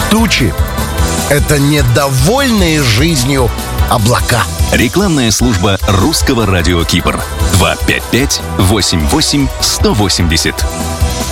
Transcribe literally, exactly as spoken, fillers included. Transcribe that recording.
Тучи — это недовольные жизнью облака. Рекламная служба Русского радио Кипр. два пять пять восемь восемь сто восемьдесят.